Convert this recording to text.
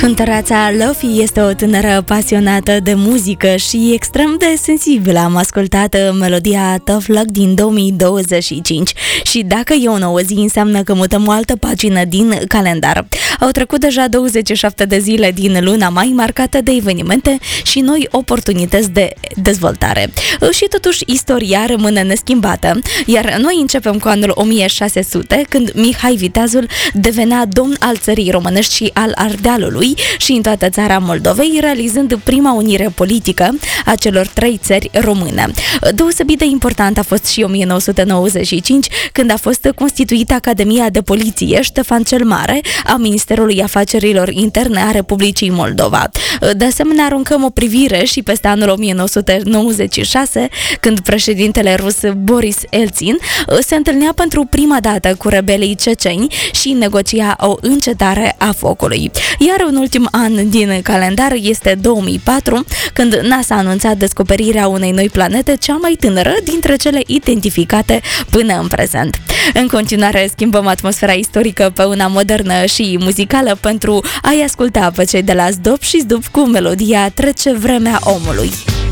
Cântăreața Lofi este o tânără pasionată de muzică și extrem de sensibilă. Am ascultat melodia Tough Luck din 2025 și dacă e o nouă zi, înseamnă că mutăm o altă pagină din calendar. Au trecut deja 27 de zile din luna mai, marcată de evenimente și noi oportunități de dezvoltare. Și totuși istoria rămâne neschimbată, iar noi începem cu anul 1600, când Mihai Viteazul devenea domn al țării românești și al Ardealului și în toată țara Moldovei, realizând prima unire politică a celor trei țări române. Deosebit de important a fost și 1995, când a fost constituită Academia de Poliție Ștefan cel Mare a Ministerului Afacerilor Interne a Republicii Moldova. De asemenea, aruncăm o privire și peste anul 1996, când președintele rus Boris Elțin se întâlnea pentru prima dată cu rebelii ceceni și negocia o încetare a focului. Iar un ultim an din calendar este 2004, când NASA a anunțat descoperirea unei noi planete, cea mai tânără dintre cele identificate până în prezent. În continuare, schimbăm atmosfera istorică pe una modernă și muzicală pentru a-i asculta pe cei de la Zdop și Zdup cu melodia Trece vremea omului.